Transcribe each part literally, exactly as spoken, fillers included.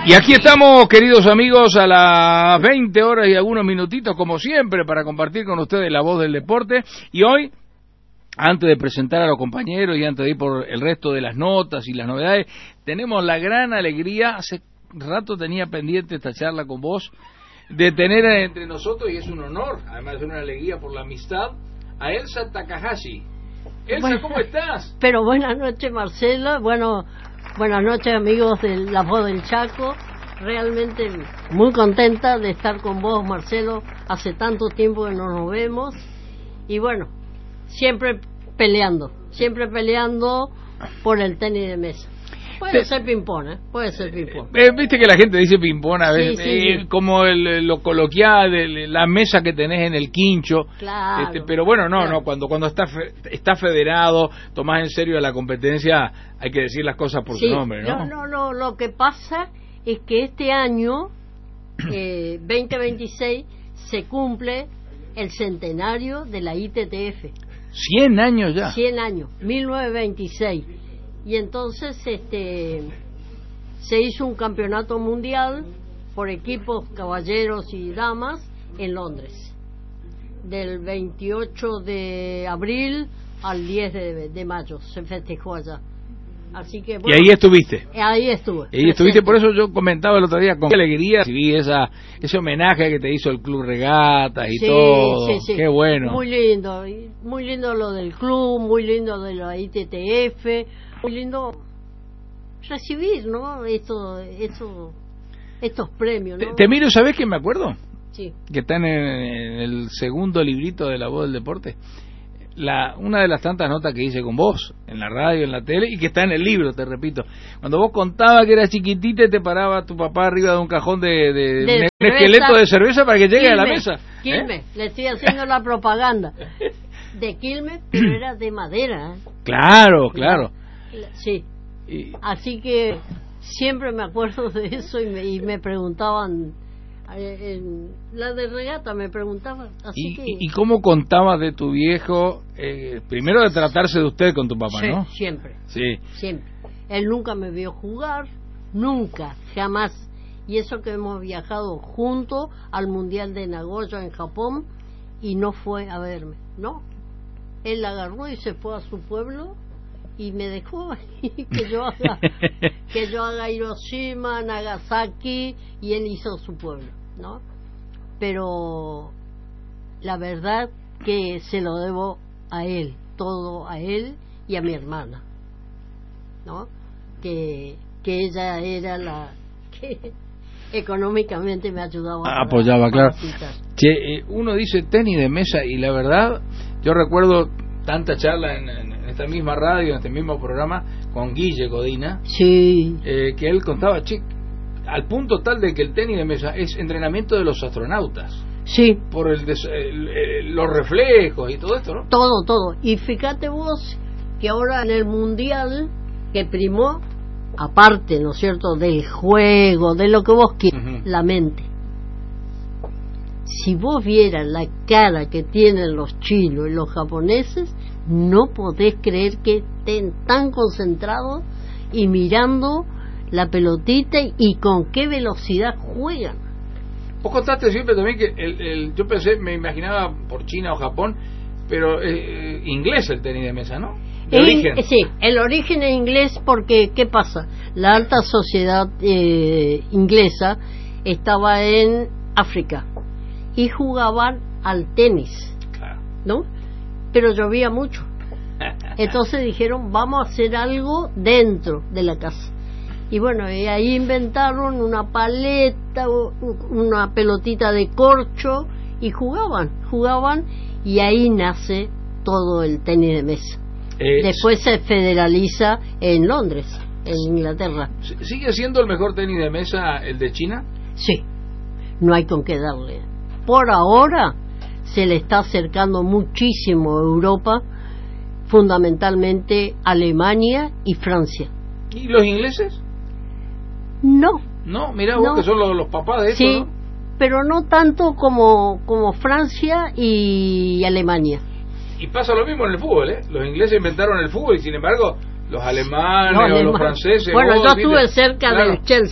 Y aquí estamos, queridos amigos, a las veinte horas y algunos minutitos, como siempre, para compartir con ustedes la voz del deporte. Y hoy, antes de presentar a los compañeros y antes de ir por el resto de las notas y las novedades, tenemos la gran alegría, hace rato tenía pendiente esta charla con vos, de tener entre nosotros, y es un honor, además es una alegría por la amistad, a Elsa Takahashi. Elsa, bueno, ¿cómo estás? Pero buenas noches, Marcelo. Bueno, buenas noches, amigos de La Voz del Chaco. Realmente muy contenta de estar con vos, Marcelo. Hace tanto tiempo que no nos vemos. Y bueno, siempre peleando, siempre peleando por el tenis de mesa. Puede Te, ser ping-pong, ¿eh? Puede ser ping-pong. Eh, Viste que la gente dice ping-pong a veces, sí, sí, eh, sí. como el, lo coloquial, el, la mesa que tenés en el quincho. Claro. Este, pero bueno, no, claro. no, cuando cuando está fe, está federado, tomás en serio la competencia, hay que decir las cosas por sí. su nombre, ¿no? No, no, no, lo que pasa es que este año, eh, veinte veintiséis, se cumple el centenario de la I T T F. ¿Cien años ya? Cien años, mil novecientos veintiséis. Y entonces este se hizo un campeonato mundial por equipos caballeros y damas en Londres, del veintiocho de abril al diez de, de mayo se festejó allá. Así que bueno, y ahí estuviste. Ahí estuve. Y ahí estuviste, por eso yo comentaba el otro día con qué alegría recibí esa ese homenaje que te hizo el Club Regatas y sí, todo. Sí, sí. Qué bueno. Muy lindo, muy lindo lo del club, muy lindo de la I T T F, muy lindo recibir, ¿no? Esto, esto, estos premios, ¿no? Te, te miro, ¿sabés qué me acuerdo? Sí. Que están en, en el segundo librito de La Voz del Deporte. La, una de las tantas notas que hice con vos, en la radio, en la tele, y que está en el libro, te repito. Cuando vos contabas que eras chiquitita y te paraba tu papá arriba de un cajón de, de, de un cerveza, esqueleto de cerveza para que llegue Quilmes, a la mesa. Quilmes, ¿eh? Le estoy haciendo la propaganda. De Quilmes, pero era de madera. ¿eh? Claro, claro. Sí. Y... Así que siempre me acuerdo de eso y me, y me preguntaban... En la de regata me preguntaba así ¿Y, que... ¿Y cómo contabas de tu viejo? Eh, primero de tratarse de usted con tu papá, sí, ¿no? Siempre, sí. siempre. Él nunca me vio jugar, nunca, jamás. Y eso que hemos viajado juntos al Mundial de Nagoya en Japón y no fue a verme, ¿no? Él agarró y se fue a su pueblo y me dejó que yo haga que yo haga Hiroshima, Nagasaki, y él hizo su pueblo, ¿no? Pero la verdad que se lo debo a él, todo a él y a mi hermana, ¿no? Que que ella era la que económicamente me ayudaba ah, apoyaba, para, claro. para che, eh, uno dice tenis de mesa y la verdad yo recuerdo tanta charla en, en esta misma radio, en este mismo programa con Guille Codina, sí, eh, que él contaba, che, al punto tal de que el tenis de mesa es entrenamiento de los astronautas. Sí. Por el, des, el, el los reflejos y todo esto, ¿no? Todo, todo. Y fíjate vos que ahora en el mundial que primó, aparte, ¿no es cierto?, del juego, de lo que vos quieras, uh-huh. La mente. Si vos vieras la cara que tienen los chinos y los japoneses, no podés creer que estén tan concentrados y mirando la pelotita y con qué velocidad juegan. Vos contaste siempre también que el, el, yo pensé, me imaginaba por China o Japón, pero eh, inglés el tenis de mesa, ¿no? De el, origen. Sí, el origen es inglés porque, ¿qué pasa? La alta sociedad eh, inglesa estaba en África y jugaban al tenis, claro. ¿no? Pero llovía mucho. Entonces dijeron, vamos a hacer algo dentro de la casa. Y bueno, y ahí inventaron una paleta, una pelotita de corcho y jugaban, jugaban y ahí nace todo el tenis de mesa. Es... Después se federaliza en Londres, en Inglaterra. ¿Sigue siendo el mejor tenis de mesa el de China? Sí, no hay con qué darle. Por ahora se le está acercando muchísimo a Europa, fundamentalmente Alemania y Francia. ¿Y los ingleses? No. No, mirá vos no. Que son los, los papás de eso, sí, ¿no? Pero no tanto como, como Francia y Alemania. Y pasa lo mismo en el fútbol, ¿eh? Los ingleses inventaron el fútbol y sin embargo los alemanes no, o alemán. los franceses... Bueno, vos, yo estuve ¿viste? cerca claro. del Chelsea.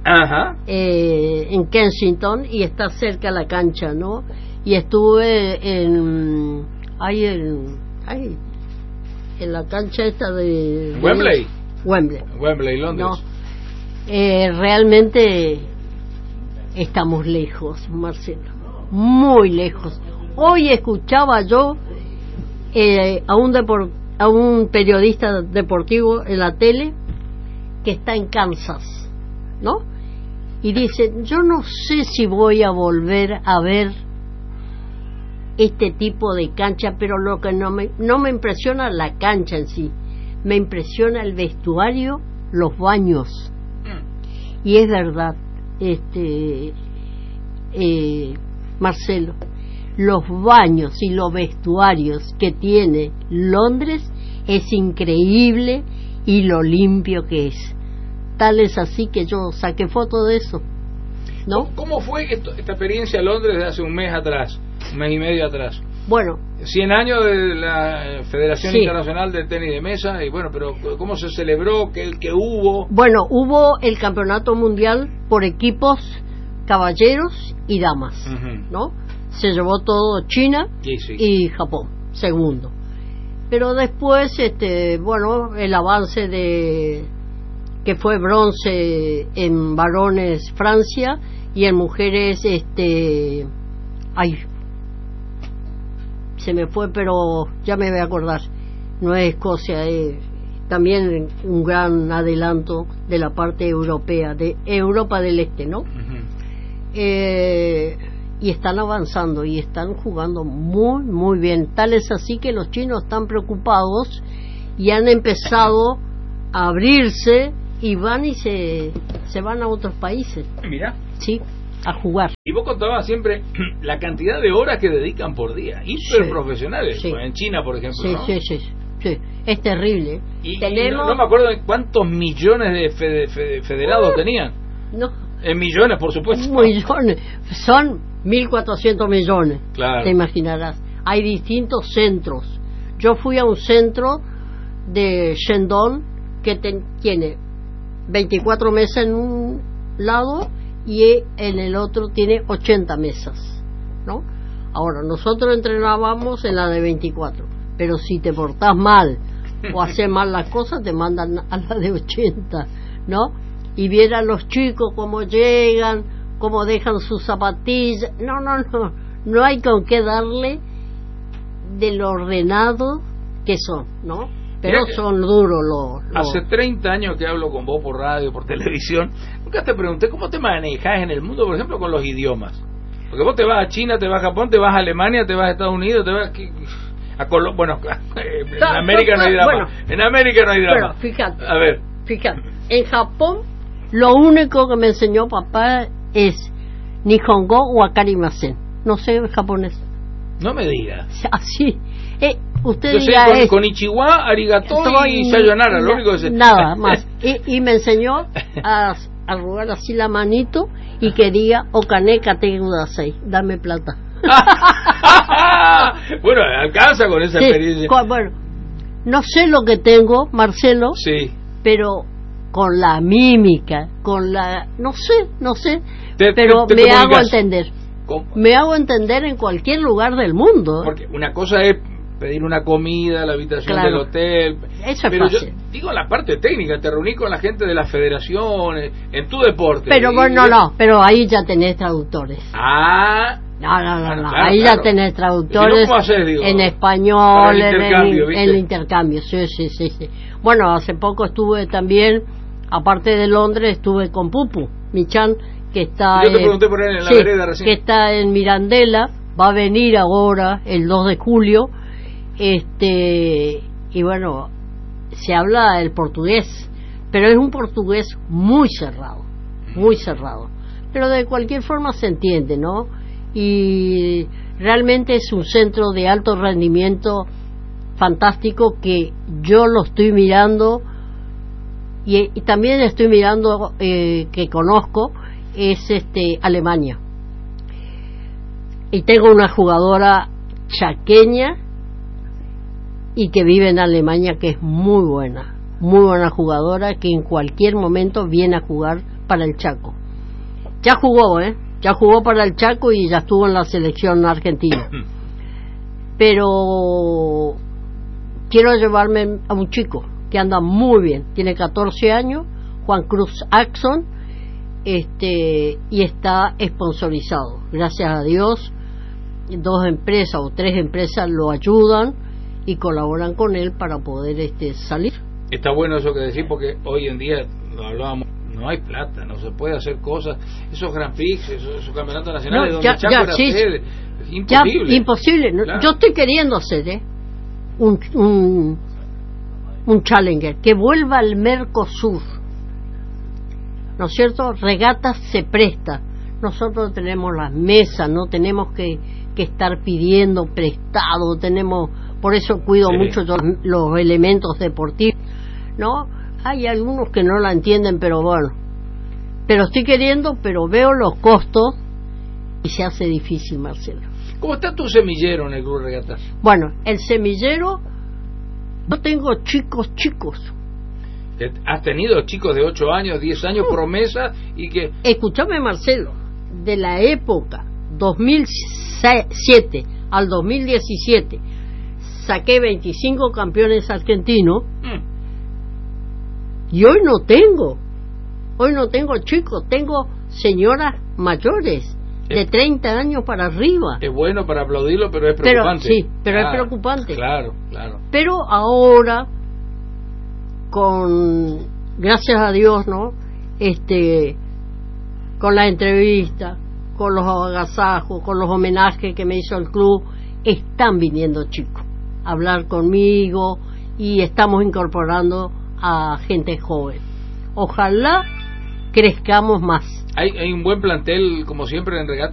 Ajá. Eh, en Kensington, y está cerca la cancha, ¿no? Y estuve en ahí en ahí, en la cancha esta de, de Wembley. Wembley. Wembley, Londres. No, eh, realmente estamos lejos, Marcelo, muy lejos. Hoy escuchaba yo eh, a un depor- a un periodista deportivo en la tele que está en Kansas, ¿no? Y dice, yo no sé si voy a volver a ver este tipo de cancha, pero lo que no me, no me impresiona la cancha en sí, me impresiona el vestuario, los baños. Mm. Y es verdad, este eh, Marcelo, los baños y los vestuarios que tiene Londres es increíble, y lo limpio que es. Tal es así que yo saqué foto de eso, ¿no? ¿Cómo fue esto, esta experiencia en Londres de hace un mes atrás, un mes y medio atrás? Bueno, cien años de la Federación sí. Internacional de Tenis de Mesa, y bueno, pero ¿cómo se celebró? ¿Qué, qué hubo? Bueno, hubo el campeonato mundial por equipos, caballeros y damas, uh-huh. ¿no? Se llevó todo China sí, sí. y Japón, segundo. Pero después, este, bueno, el avance de que fue bronce en varones Francia, y en mujeres, este, ay, se me fue, pero ya me voy a acordar, no es Escocia, es también un gran adelanto de la parte europea, de Europa del Este, ¿no? Uh-huh. Eh, y están avanzando y están jugando muy, muy bien. Tal es así que los chinos están preocupados y han empezado a abrirse, y van y se, se van a otros países. Mira. Sí, a jugar. Y vos contabas siempre la cantidad de horas que dedican por día, hiper sí, profesionales, sí. En China, por ejemplo, sí, ¿no? Sí, sí, sí, es terrible. Y, Tenemos... y no, no me acuerdo de cuántos millones de fede, fede, federados uh, tenían. No. En millones, por supuesto. Millones, son mil cuatrocientos millones, claro. Te imaginarás. Hay distintos centros. Yo fui a un centro de Shandong que te, tiene veinticuatro mesas en un lado y en el otro tiene ochenta mesas, ¿no? Ahora, nosotros entrenábamos en la de veinticuatro, pero si te portás mal o haces mal las cosas, te mandan a la de ochenta, ¿no? Y vieran los chicos cómo llegan, cómo dejan sus zapatillas. No, no, no, no hay con qué darle de lo ordenado que son, ¿no? Pero Mira, son duros los, los... Hace treinta años que hablo con vos por radio, por televisión. Nunca te pregunté cómo te manejas en el mundo, por ejemplo, con los idiomas. Porque vos te vas a China, te vas a Japón, te vas a Alemania, te vas a Estados Unidos, te vas a Colombia. Bueno, en América no hay drama. Bueno, en América no hay drama. Bueno, fíjate. A ver. Fíjate. En Japón, lo único que me enseñó papá es Nihongo wakarimasen. No sé japonés. No me digas. Así. Eh, usted Yo sé con, es, con Ichiwa, arigato y sayonara, lo único que sé. Nada más. y, y me enseñó a arrugar así la manito y quería okane kate kudasai, dame plata. Bueno, alcanza con esa sí, experiencia. Con, bueno, no sé lo que tengo, Marcelo, sí. Pero con la mímica, con la... no sé, no sé, te, pero te, te me comunicas. hago entender. ¿Cómo? Me hago entender en cualquier lugar del mundo. Porque una cosa es pedir una comida a la habitación claro. del hotel. Eso es pero fácil. Yo digo la parte técnica, te reuní con la gente de las federaciones, en tu deporte. Pero y, bueno, no, pero ahí ya tenés traductores. Ah... No, no, no, bueno, no. Claro, ahí claro. ya tenés traductores Si no, ¿cómo haces, digo, en español, el intercambio, en el, el intercambio, sí, sí, sí, sí. Bueno, hace poco estuve también, aparte de Londres, estuve con Pupu, Michan, que está Yo te en, pregunté por él en la sí, vereda recién. que está en Mirandela, va a venir ahora el dos de julio, este, y bueno, se habla el portugués, pero es un portugués muy cerrado, muy cerrado, pero de cualquier forma se entiende, ¿no? Y realmente es un centro de alto rendimiento fantástico que yo lo estoy mirando y, y también estoy mirando eh, que conozco es este Alemania, y tengo una jugadora chaqueña y que vive en Alemania, que es muy buena, muy buena jugadora, que en cualquier momento viene a jugar para el Chaco. Ya jugó, ¿eh? Ya jugó para el Chaco y ya estuvo en la selección argentina. Pero quiero llevarme a un chico que anda muy bien, tiene catorce años, Juan Cruz Axon, este, y está sponsorizado. Gracias a Dios, dos empresas o tres empresas lo ayudan y colaboran con él para poder este salir. Está bueno eso que decís, porque hoy en día, lo hablábamos, no hay plata, no se puede hacer cosas, esos Grand Prix, esos, esos campeonatos nacionales, No, donde ya, Chaco ya, era sí, sede, es imposible. Ya, imposible. No, claro. Yo estoy queriendo hacer ¿eh? un, un, un Challenger, que vuelva al Mercosur, ¿no es cierto? Regatas se presta. Nosotros tenemos las mesas, no tenemos que, que estar pidiendo prestado, tenemos, por eso cuido sí. mucho los, los elementos deportivos, ¿no? Hay algunos que no la entienden, pero bueno, pero estoy queriendo, pero veo los costos y se hace difícil, Marcelo. ¿Cómo está tu semillero en el Club Regatas? Bueno, el semillero, yo tengo chicos, chicos. Has tenido chicos de ocho años, diez años, promesa y que... Escúchame, Marcelo, de la época dos mil siete al dos mil diecisiete saqué veinticinco campeones argentinos mm. y hoy no tengo, hoy no tengo chicos, tengo señoras mayores de es, treinta años para arriba. Es bueno para aplaudirlo, pero es preocupante. Pero, sí, pero claro, es preocupante. Claro, claro. Pero ahora, con, gracias a Dios, ¿no? Este, con la entrevista, con los agasajos, con los homenajes que me hizo el club, están viniendo chicos a hablar conmigo y estamos incorporando a gente joven. Ojalá crezcamos más. Hay, hay un buen plantel, como siempre, en Regatas.